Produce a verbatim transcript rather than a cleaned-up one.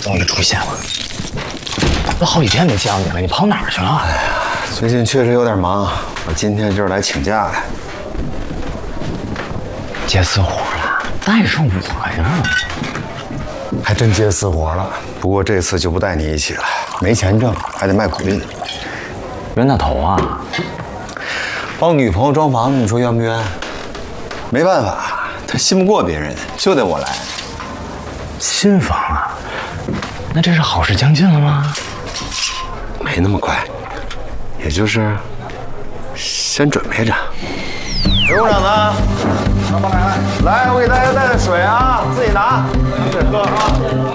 终于出现了。都好几天没见到你了，你跑哪儿去了？哎呀， 最近确实有点忙，我今天就是来请假的。 接私活了，带上我呀！ 还真接私活了，不过这次就不带你一起了，没钱挣，还得卖苦力。 冤大头啊！ 帮女朋友装房子，你说冤不冤？没办法，他信不过别人，就得我来。 新房啊？那这是好事将近了吗？ 没那么快，也就是先准备着。刘工长呢？来来来，来，我给大家带带水啊，自己拿，拿水喝啊。